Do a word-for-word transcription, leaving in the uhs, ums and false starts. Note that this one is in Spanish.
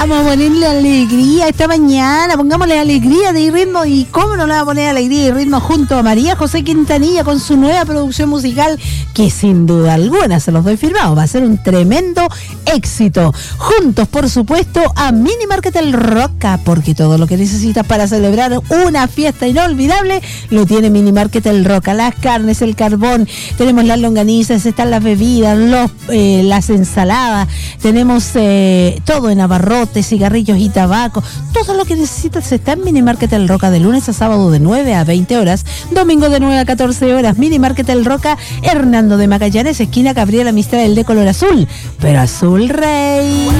Vamos a ponerle alegría esta mañana, pongámosle alegría de ritmo. Y cómo no le va a poner alegría y ritmo junto a María José Quintanilla con su nueva producción musical, que sin duda alguna, se los doy firmado, va a ser un tremendo éxito. Juntos, por supuesto, a Mini Market El Roca, porque todo lo que necesitas para celebrar una fiesta inolvidable lo tiene Mini Market El Roca. Las carnes, el carbón, tenemos las longanizas, están las bebidas, los, eh, las ensaladas, tenemos eh, todo en abarrotes, cigarrillos y tabaco. Todo lo que necesitas está en Mini Market El Roca, de lunes a sábado de nueve a veinte horas, domingo de nueve a catorce horas. Mini Market El Roca, Hernando de Magallanes, esquina Gabriela Mistral, de color azul, pero azul rey.